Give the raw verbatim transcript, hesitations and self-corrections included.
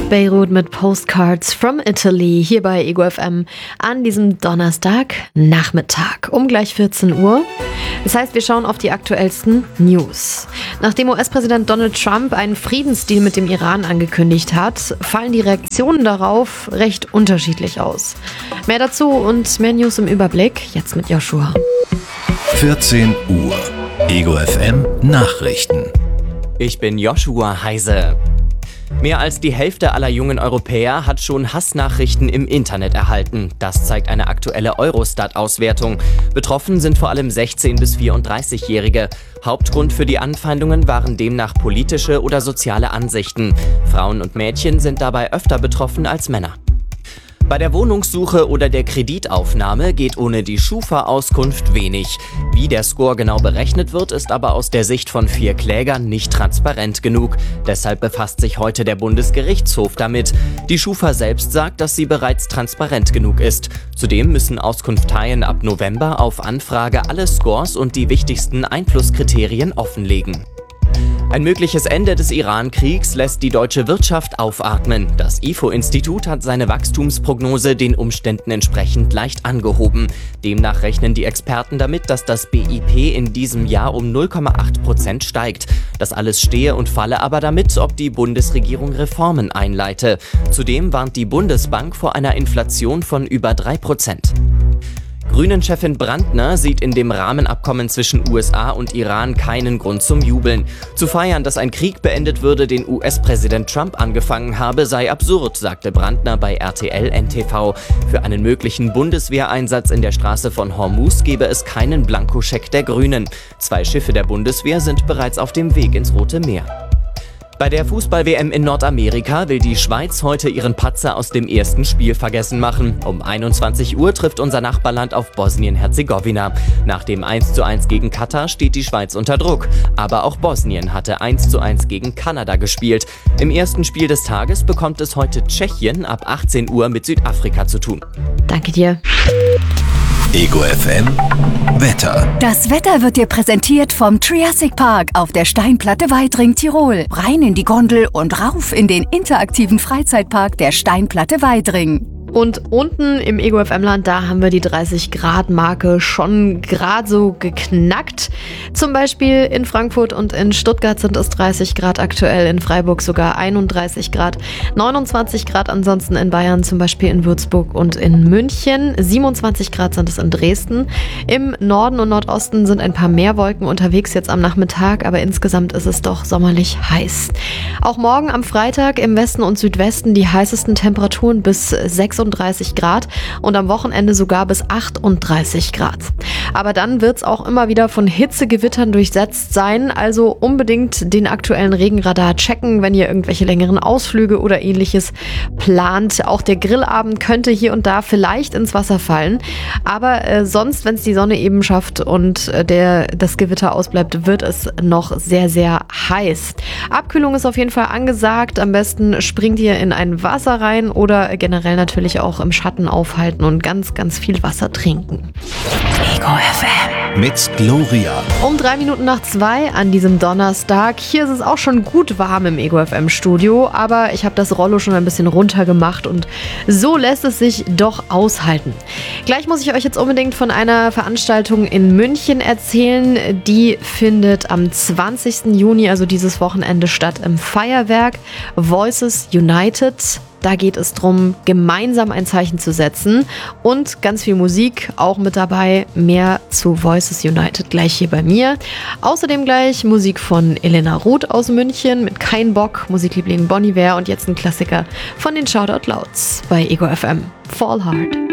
Beirut mit Postcards from Italy hier bei Ego F M an diesem Donnerstagnachmittag um gleich vierzehn Uhr. Das heißt, wir schauen auf die aktuellsten News. Nachdem U S-Präsident Donald Trump einen Friedensdeal mit dem Iran angekündigt hat, fallen die Reaktionen darauf recht unterschiedlich aus. Mehr dazu und mehr News im Überblick jetzt mit Joshua. vierzehn Uhr. Ego F M Nachrichten. Ich bin Joshua Heise. Mehr als die Hälfte aller jungen Europäer hat schon Hassnachrichten im Internet erhalten. Das zeigt eine aktuelle Eurostat-Auswertung. Betroffen sind vor allem sechzehn- bis vierunddreißigjährige. Hauptgrund für die Anfeindungen waren demnach politische oder soziale Ansichten. Frauen und Mädchen sind dabei öfter betroffen als Männer. Bei der Wohnungssuche oder der Kreditaufnahme geht ohne die Schufa-Auskunft wenig. Wie der Score genau berechnet wird, ist aber aus der Sicht von vier Klägern nicht transparent genug. Deshalb befasst sich heute der Bundesgerichtshof damit. Die Schufa selbst sagt, dass sie bereits transparent genug ist. Zudem müssen Auskunfteien ab November auf Anfrage alle Scores und die wichtigsten Einflusskriterien offenlegen. Ein mögliches Ende des Iran-Kriegs lässt die deutsche Wirtschaft aufatmen. Das I F O-Institut hat seine Wachstumsprognose den Umständen entsprechend leicht angehoben. Demnach rechnen die Experten damit, dass das B I P in diesem Jahr um null Komma acht Prozent steigt. Das alles stehe und falle aber damit, ob die Bundesregierung Reformen einleite. Zudem warnt die Bundesbank vor einer Inflation von über drei Prozent. Grünen-Chefin Brandner sieht in dem Rahmenabkommen zwischen U S A und Iran keinen Grund zum Jubeln. Zu feiern, dass ein Krieg beendet würde, den U S-Präsident Trump angefangen habe, sei absurd, sagte Brandner bei R T L N T V. Für einen möglichen Bundeswehreinsatz in der Straße von Hormuz gebe es keinen Blankoscheck der Grünen. Zwei Schiffe der Bundeswehr sind bereits auf dem Weg ins Rote Meer. Bei der Fußball-W M in Nordamerika will die Schweiz heute ihren Patzer aus dem ersten Spiel vergessen machen. Um einundzwanzig Uhr trifft unser Nachbarland auf Bosnien-Herzegowina. Nach dem eins zu eins gegen Katar steht die Schweiz unter Druck. Aber auch Bosnien hatte eins zu eins gegen Kanada gespielt. Im ersten Spiel des Tages bekommt es heute Tschechien ab achtzehn Uhr mit Südafrika zu tun. Danke dir. Ego F M Wetter. Das Wetter wird dir präsentiert vom Triassic Park auf der Steinplatte Weidring, Tirol. Rein in die Gondel und rauf in den interaktiven Freizeitpark der Steinplatte Weidring. Und unten im Ego F M-Land, da haben wir die dreißig Grad Marke schon gerade so geknackt. Zum Beispiel in Frankfurt und in Stuttgart sind es dreißig Grad aktuell, in Freiburg sogar einunddreißig Grad, neunundzwanzig Grad ansonsten in Bayern, zum Beispiel in Würzburg und in München, siebenundzwanzig Grad sind es in Dresden. Im Norden und Nordosten sind ein paar mehr Wolken unterwegs jetzt am Nachmittag, aber insgesamt ist es doch sommerlich heiß. Auch morgen am Freitag im Westen und Südwesten die heißesten Temperaturen bis sechsunddreißig Grad und am Wochenende sogar bis achtunddreißig Grad. Aber dann wird es auch immer wieder von Hitzegewittern durchsetzt sein, also unbedingt den aktuellen Regenradar checken, wenn ihr irgendwelche längeren Ausflüge oder ähnliches plant. Auch der Grillabend könnte hier und da vielleicht ins Wasser fallen, aber äh, sonst, wenn es die Sonne eben schafft und äh, der, das Gewitter ausbleibt, wird es noch sehr, sehr heiß. Abkühlung ist auf jeden Fall angesagt, am besten springt ihr in ein Wasser rein oder generell natürlich auch im Schatten aufhalten und ganz, ganz viel Wasser trinken. Ego F M mit Gloria. Um drei Minuten nach zwei an diesem Donnerstag. Hier ist es auch schon gut warm im Ego F M Studio, aber ich habe das Rollo schon ein bisschen runtergemacht und so lässt es sich doch aushalten. Gleich muss ich euch jetzt unbedingt von einer Veranstaltung in München erzählen. Die findet am zwanzigsten Juni, also dieses Wochenende, statt im Feuerwerk Voices United. Da geht es darum, gemeinsam ein Zeichen zu setzen und ganz viel Musik auch mit dabei. Mehr zu Voices United gleich hier bei mir. Außerdem gleich Musik von Elena Roth aus München mit Kein Bock, Musikliebling Bon Iver und jetzt ein Klassiker von den Shoutout Louds bei Ego F M. Fall Hard.